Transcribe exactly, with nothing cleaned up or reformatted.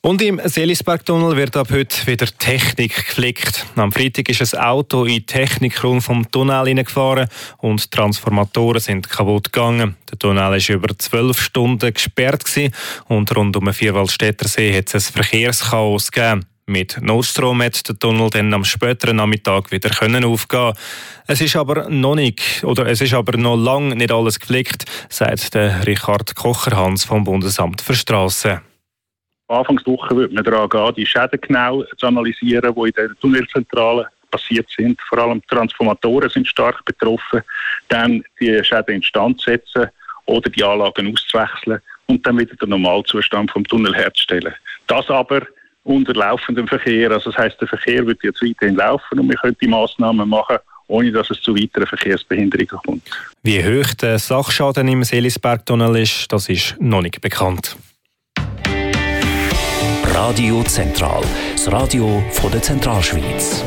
Und im Seelisbergtunnel wird ab heute wieder Technik geflickt. Am Freitag ist ein Auto in den Technikraum vom Tunnel hineingefahren und die Transformatoren sind kaputt gegangen. Der Tunnel war über zwölf Stunden gesperrt und rund um den Vierwaldstätter See hat es ein Verkehrschaos gegeben. Mit Notstrom hat der Tunnel dann am späteren Nachmittag wieder können aufgehen. Es ist aber noch nicht, oder es ist aber noch lange nicht alles geflickt, sagt der Richard Kocher-Hans vom Bundesamt für Strassen. Anfangswoche wird man daran gehen, die Schäden genau zu analysieren, die in der Tunnelzentrale passiert sind. Vor allem Transformatoren sind stark betroffen. Dann die Schäden instand setzen oder die Anlagen auszuwechseln und dann wieder den Normalzustand vom Tunnel herzustellen. Das aber unter laufendem Verkehr. Also das heisst, der Verkehr wird jetzt weiterhin laufen und wir können die Massnahmen machen, ohne dass es zu weiteren Verkehrsbehinderungen kommt. Wie hoch der Sachschaden im Seelisbergtunnel ist, das ist noch nicht bekannt. Radio Zentral, das Radio von der Zentralschweiz.